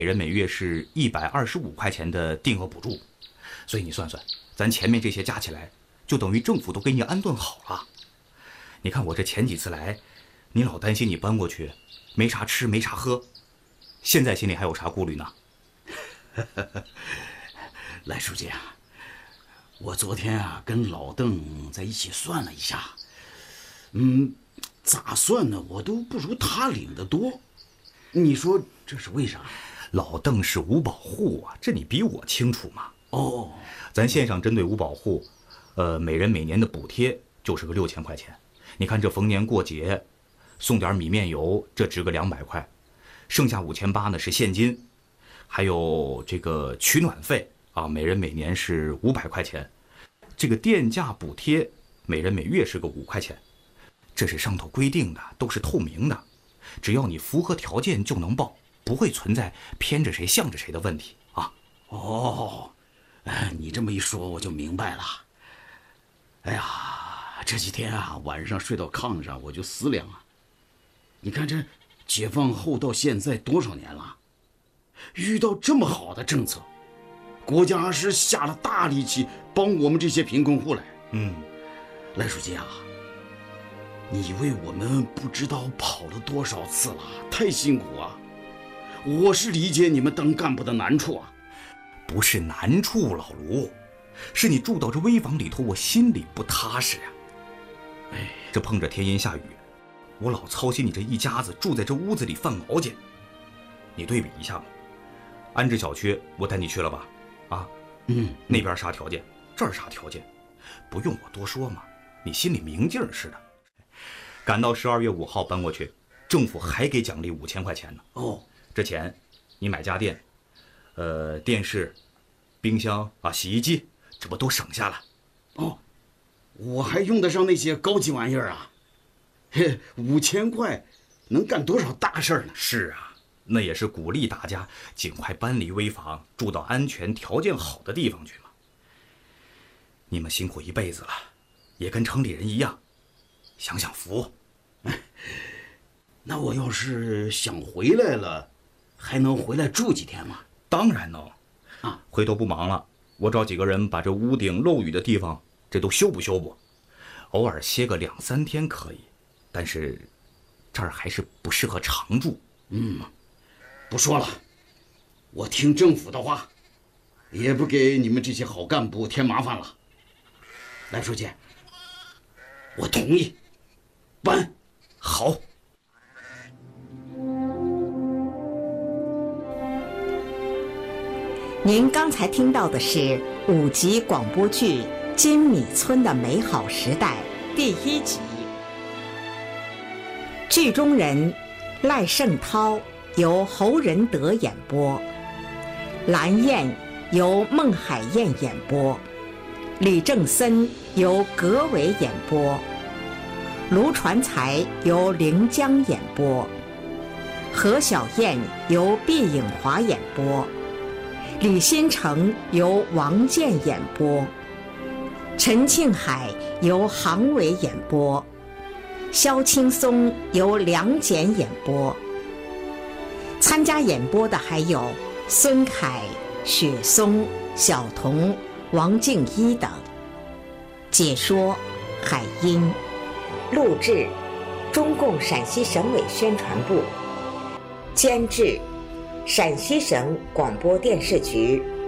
每人每月是125块钱的定额补助，所以你算算，咱前面这些加起来，就等于政府都给你安顿好了。你看我这前几次来，你老担心你搬过去没啥吃没啥喝，现在心里还有啥顾虑呢？ 赖书记啊，我昨天啊跟老邓在一起算了一下，咋算呢，我都不如他领得多。你说这是为啥？ 老邓是五保户啊，这你比我清楚嘛。 哦， 咱县上针对五保户，每人每年的补贴就是个6000块钱。你看这逢年过节，送点米面油，这值个200块，剩下5800呢是现金，还有这个取暖费啊，每人每年是500块钱。这个电价补贴，每人每月是个5块钱。这是上头规定的，都是透明的，只要你符合条件就能报，不会存在偏着谁向着谁的问题啊。 哦，你这么一说我就明白了。哎呀，这几天啊，晚上睡到炕上我就思量啊，你看这解放后到现在多少年了，遇到这么好的政策，国家是下了大力气帮我们这些贫困户来。赖书记啊，你为我们不知道跑了多少次了，太辛苦啊！我是理解你们当干部的难处啊。 不是难处，老卢，是你住到这危房里头，我心里不踏实呀。这碰着天阴下雨，我老操心你这一家子住在这屋子里犯毛巾。你对比一下吧，安置小区我带你去了吧？啊，那边啥条件，这儿啥条件，不用我多说嘛，你心里明镜似的。赶到12月5号搬过去，政府还给奖励5000块钱呢。 哦， 这钱你买家电，电视、冰箱啊、洗衣机，这不都省下了？ 哦，我还用得上那些高级玩意儿啊！5000块能干多少大事呢？ 是啊，那也是鼓励大家尽快搬离危房，住到安全条件好的地方去嘛。你们辛苦一辈子了，也跟城里人一样，享享福。 那我要是想回来了，还能回来住几天吗？ 当然能。回头不忙了，我找几个人把这屋顶漏雨的地方这都修补修补，偶尔歇个2-3天可以，但是这儿还是不适合常住。 不说了，我听政府的话，也不给你们这些好干部添麻烦了。赖书记，我同意搬。 好。 您刚才听到的是5集广播剧《金米村的美好时代》第1集。剧中人赖胜涛由侯仁德演播，蓝燕由孟海燕演播，李正森由葛伟演播，卢传才由凌江演播，何小燕由毕颖华演播，李新成由王健演播，陈庆海由杭伟演播，肖青松由梁简演播。参加演播的还有孙凯、雪松、小童、王静一等。解说海音。录制中共陕西省委宣传部。监制陕西省广播电视局。